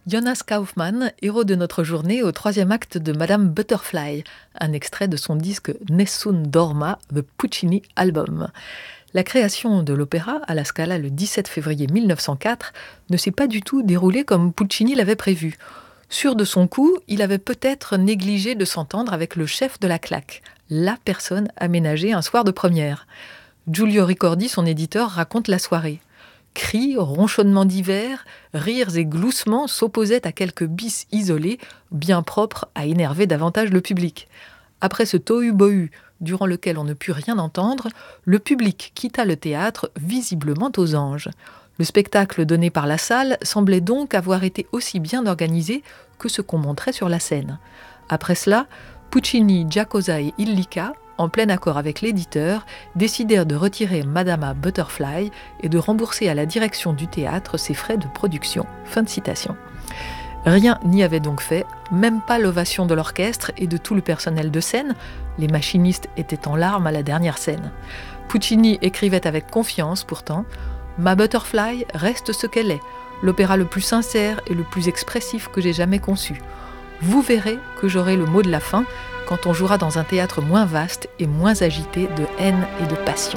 Jonas Kaufmann, héros de notre journée au troisième acte de Madame Butterfly, un extrait de son disque Nessun Dorma, The Puccini Album. La création de l'opéra à la Scala le 17 février 1904 ne s'est pas du tout déroulée comme Puccini l'avait prévu. Sûr de son coup, il avait peut-être négligé de s'entendre avec le chef de la claque, la personne aménagée un soir de première. Giulio Ricordi, son éditeur, raconte la soirée. Cris, ronchonnements divers, rires et gloussements s'opposaient à quelques bis isolés, bien propres à énerver davantage le public. Après ce tohu-bohu, durant lequel on ne put rien entendre, le public quitta le théâtre visiblement aux anges. Le spectacle donné par la salle semblait donc avoir été aussi bien organisé que ce qu'on montrait sur la scène. Après cela, Puccini, Giacosa et Illica, en plein accord avec l'éditeur, décidèrent de retirer Madama Butterfly et de rembourser à la direction du théâtre ses frais de production. Fin de citation. Rien n'y avait donc fait, même pas l'ovation de l'orchestre et de tout le personnel de scène. Les machinistes étaient en larmes à la dernière scène. Puccini écrivait avec confiance pourtant « Ma Butterfly reste ce qu'elle est, l'opéra le plus sincère et le plus expressif que j'ai jamais conçu. Vous verrez que j'aurai le mot de la fin quand on jouera dans un théâtre moins vaste et moins agité de haine et de passion. »